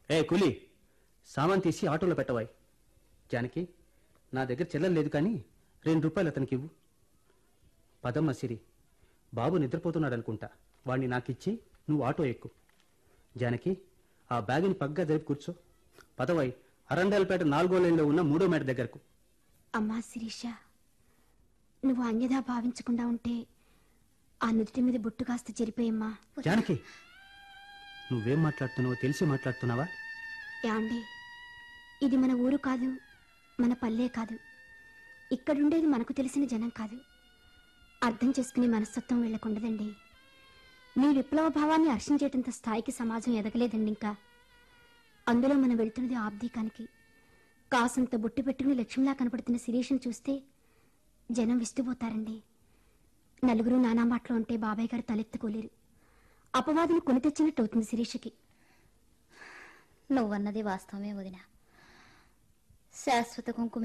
ఏ కూలి, సామాన్ తీసి ఆటోలో పెట్టవాయి. జానకి, నా దగ్గర చిల్లర లేదు కానీ ₹2 అతనికి ఇవ్వు. పదమ్మ సిరి, బాబు నిద్రపోతున్నాడనుకుంటా. వాణ్ణి నాకిచ్చి నువ్వు ఆటో ఎక్కు. జానకి, ఆ బ్యాగుని పగ్గా జరిపి కూర్చో. పదవాయి, అరండాలపేట 4వ లైన్లో ఉన్న 3వ మేట దగ్గరకు. అమ్మా శిరీష, నువ్వు అన్యదా భావించకుండా ఉంటే ఆ నుదుటి మీద బొట్టు కాస్త చెరిపోయమ్మా. జానకి, నువ్వేం మాట్లాడుతున్నావో తెలిసి మాట్లాడుతున్నావా? యాండి, ఇది మన ఊరు కాదు, మన పల్లె కాదు. ఇక్కడుండేది మనకు తెలిసిన జనం కాదు. అర్థం చేసుకునే మనస్తత్వం వీళ్ళకుండదండి. మీ విప్లవ భావాన్ని హర్షించేటంత స్థాయికి సమాజం ఎదగలేదండి ఇంకా. అందులో మనం వెళ్తున్నది ఆబ్దీకానికి. కాసంత బొట్టు పెట్టుకుని లక్ష్మిలా కనపడుతున్న శిరీషను చూస్తే జనం విస్తుపోతారండి. నలుగురు నానా మాటలు ఉంటే బాబాయ్ గారు తలెత్తుకోలేరు. అపవాదులు కొని తెచ్చినట్టు అవుతుంది శిరీషకి. నువ్వన్నది వాస్తవమే వదినా. శాశ్వత కుంకుమ